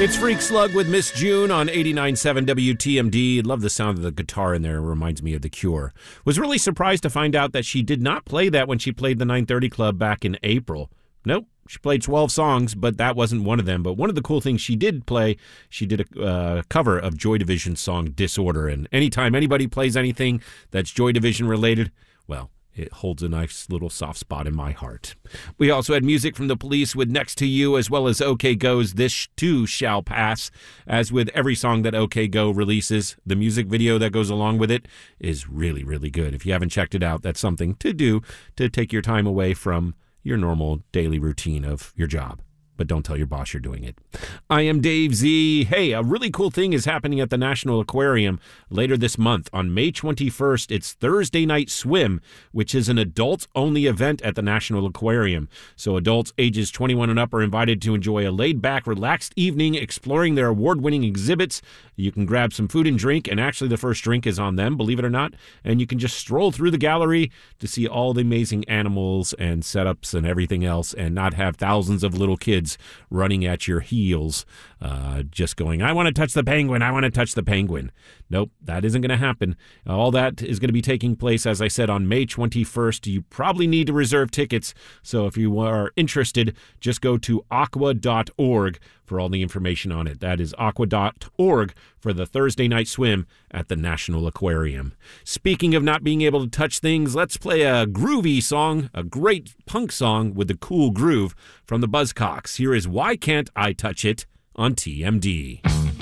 It's Freak Slug with Miss June on 89.7 WTMD. Love the sound of the guitar in there. It reminds me of The Cure. Was really surprised to find out that she did not play that when she played the 930 Club back in April. Nope. She played 12 songs, but that wasn't one of them. But one of the cool things she did play, she did a cover of Joy Division's song Disorder. And anytime anybody plays anything that's Joy Division related, well, it holds a nice little soft spot in my heart. We also had music from The Police with Next to You, as well as OK Go's This Too Shall Pass. As with every song that OK Go releases, the music video that goes along with it is really, really good. If you haven't checked it out, that's something to do to take your time away from your normal daily routine of your job. But don't tell your boss you're doing it. I am Dave Z. Hey, a really cool thing is happening at the National Aquarium later this month. On May 21st, it's Thursday Night Swim, which is an adults-only event at the National Aquarium. So adults ages 21 and up are invited to enjoy a laid-back, relaxed evening exploring their award-winning exhibits. You can grab some food and drink, and actually the first drink is on them, believe it or not. And you can just stroll through the gallery to see all the amazing animals and setups and everything else, and not have thousands of little kids running at your heels, just going, I want to touch the penguin, I want to touch the penguin. Nope, that isn't going to happen. All that is going to be taking place, as I said, on May 21st. You probably need to reserve tickets, so if you are interested, just go to aqua.org for all the information on it. That is aqua.org for the Thursday Night Swim at the National Aquarium. Speaking of not being able to touch things, let's play a groovy song, a great punk song with the cool groove from the Buzzcocks. Here is Why Can't I Touch It on TMD.